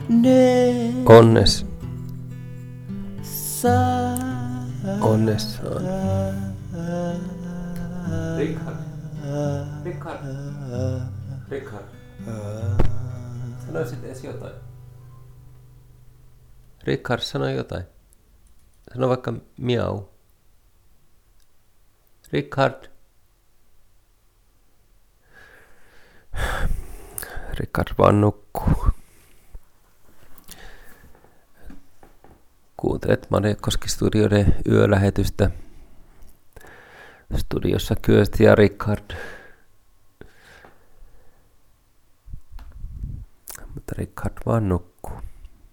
Onnes. Onnes on. Richard. Sanoisit edes jotain. Richard, sano jotain. Sano vaikka miau. Richard. Richard vaan nukkuu. Kuuntelet Manekoski-studioiden yölähetystä. Studiossa Kyösti ja Richard. Mutta Richard vaan nukkuu.